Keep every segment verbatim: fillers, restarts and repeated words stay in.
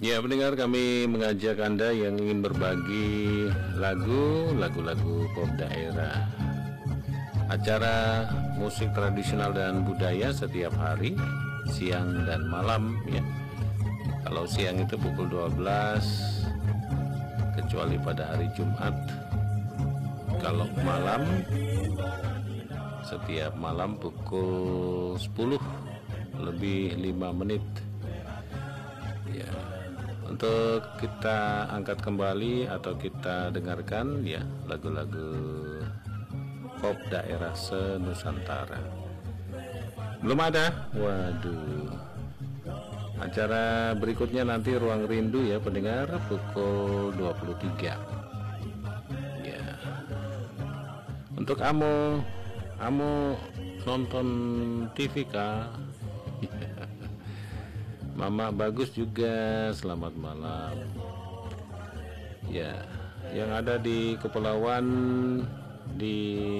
Ya, pendengar, kami mengajak Anda yang ingin berbagi lagu, lagu-lagu pop daerah. Acara musik tradisional dan budaya setiap hari, siang dan malam ya. Kalau siang itu pukul dua belas, kecuali pada hari Jumat. Kalau malam, setiap malam pukul sepuluh lebih lima menit. Ya, untuk kita angkat kembali atau kita dengarkan ya lagu-lagu pop daerah se-Nusantara. Belum ada? Waduh. Acara berikutnya nanti Ruang Rindu ya pendengar, pukul dua puluh tiga. Ya. Untuk Amo, Amo nonton T V kah? Mama Bagus juga, selamat malam. Ya, yang ada di Kepulauan di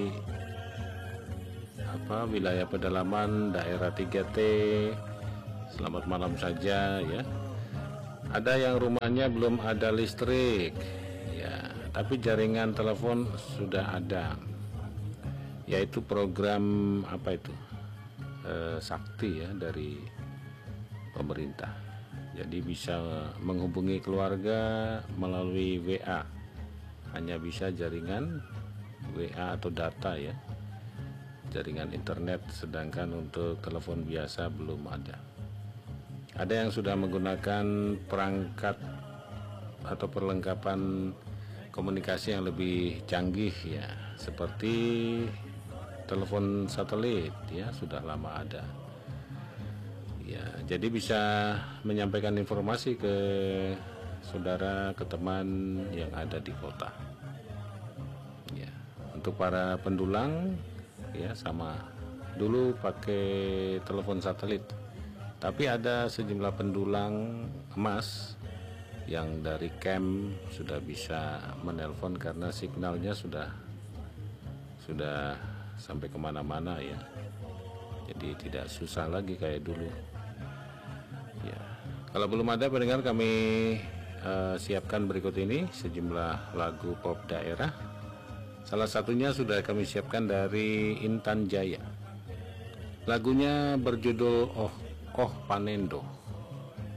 apa wilayah pedalaman daerah tiga T, selamat malam saja ya. Ada yang rumahnya belum ada listrik ya, tapi jaringan telepon sudah ada, yaitu program apa itu eh, sakti ya dari pemerintah. Jadi bisa menghubungi keluarga melalui W A, hanya bisa jaringan W A atau data ya, jaringan internet, sedangkan untuk telepon biasa belum ada. Ada yang sudah menggunakan perangkat atau perlengkapan komunikasi yang lebih canggih ya, seperti telepon satelit ya, sudah lama ada ya. Jadi bisa menyampaikan informasi ke saudara, ke teman yang ada di kota ya. Untuk para pendulang ya sama, dulu pakai telepon satelit, tapi ada sejumlah pendulang emas yang dari camp sudah bisa menelpon karena signalnya sudah sudah sampai kemana-mana ya. Jadi tidak susah lagi kayak dulu ya. Kalau belum ada pendengar, kami uh, siapkan berikut ini sejumlah lagu pop daerah. Salah satunya sudah kami siapkan dari Intan Jaya. Lagunya berjudul Oh Oh Panendo.